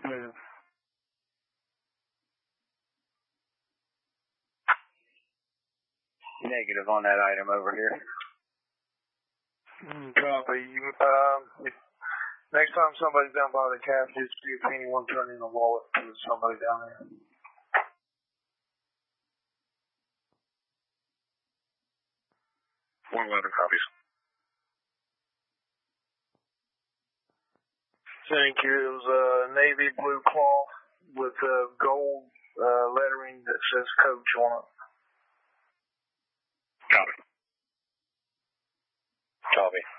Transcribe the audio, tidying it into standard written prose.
move. Negative on that item over here. Copy. Next time somebody's down by the cab, just see if anyone turned in a wallet to somebody down there. 111 copies. Thank you. It was a navy blue cloth with gold lettering that says Coach on it. Copy. Copy.